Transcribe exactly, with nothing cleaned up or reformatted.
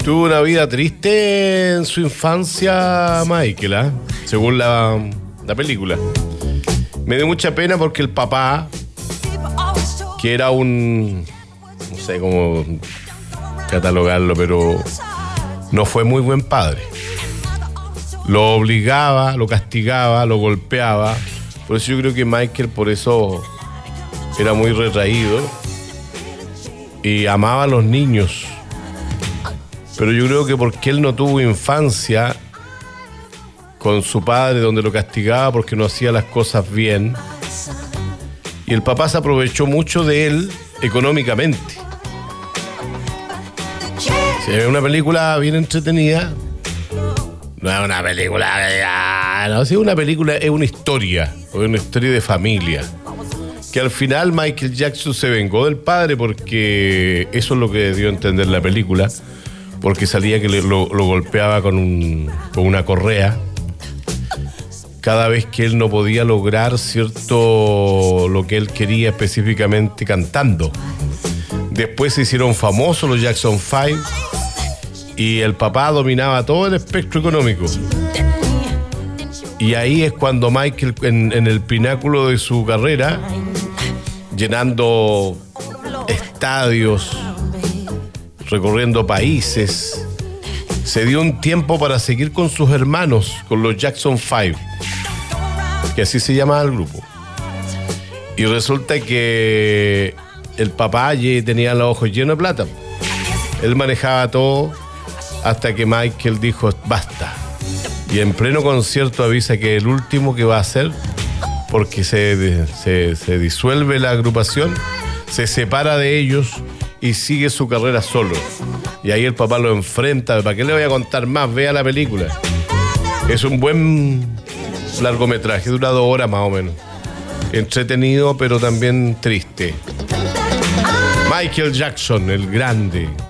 Tuvo una vida triste en su infancia, Michael, ¿eh? Según la, la película. Me dio mucha pena porque el papá, que era un... no sé cómo catalogarlo, pero no fue muy buen padre. Lo obligaba, lo castigaba, lo golpeaba. Por eso yo creo que Michael por eso era muy retraído y amaba a los niños. Pero yo creo que porque él no tuvo infancia con su padre donde lo castigaba porque no hacía las cosas bien. Y el papá se aprovechó mucho de él económicamente. Si es una película bien entretenida, no es una película, no, si es una película, es una historia, es una historia de familia. Que al final Michael Jackson se vengó del padre porque eso es lo que dio a entender la película, porque salía que le, lo, lo golpeaba con, un, con una correa cada vez que él no podía lograr cierto lo que él quería específicamente cantando. Después se hicieron famosos los Jackson Five y el papá dominaba todo el espectro económico. Y ahí es cuando Michael, en, en el pináculo de su carrera, llenando estadios, recorriendo países, se dio un tiempo para seguir con sus hermanos, con los Jackson Five, que así se llamaba el grupo. Y resulta que el papá tenía los ojos llenos de plata. Él manejaba todo hasta que Michael dijo basta. Y en pleno concierto avisa que el último que va a hacer, porque se, se, se disuelve la agrupación, se separa de ellos y sigue su carrera solo. Y ahí el papá lo enfrenta. ¿Para qué le voy a contar más? Vea la película. Es un buen largometraje, dura dos horas más o menos. Entretenido, pero también triste. Michael Jackson, el grande.